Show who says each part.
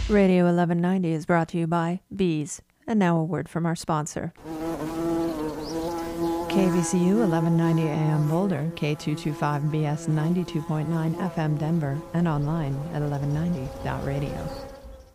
Speaker 1: Radio 1190 is brought to you by Bees. And now a word from our sponsor. KVCU 1190 AM Boulder, K225BS 92.9 FM Denver, and online at 1190.radio.